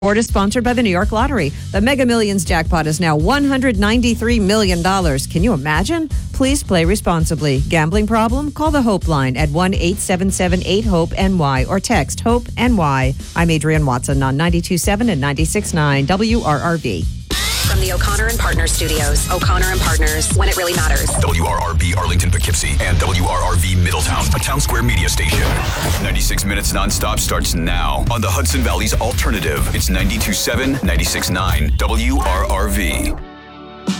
Award is sponsored by the New York Lottery. The Mega Millions jackpot is now $193 million. Can you imagine? Please play responsibly. Gambling problem? Call the Hope line at 1-877-8-HOPE-NY or text HOPE-NY. I'm Adrienne Watson on 92.7 and 96.9 WRRV. From the O'Connor and Partners studios, O'Connor and Partners, when it really matters. WRRB Arlington, Poughkeepsie, and WRRV Middletown, a Town Square media station. 96 minutes nonstop starts now on the Hudson Valley's alternative. It's 92.7, 96.9 WRRV.